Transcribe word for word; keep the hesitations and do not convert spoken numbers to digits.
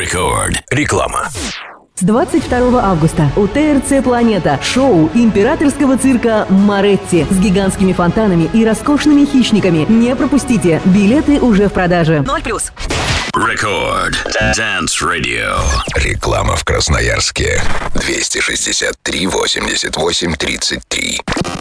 Рекорд. Реклама. С двадцать второго августа у ТРЦ «Планета» шоу императорского цирка «Моретти» с гигантскими фонтанами и роскошными хищниками. Не пропустите, билеты уже в продаже. ноль плюс. Рекорд. Dance Radio. Реклама в Красноярске. двести шестьдесят три восемьдесят восемь тридцать три.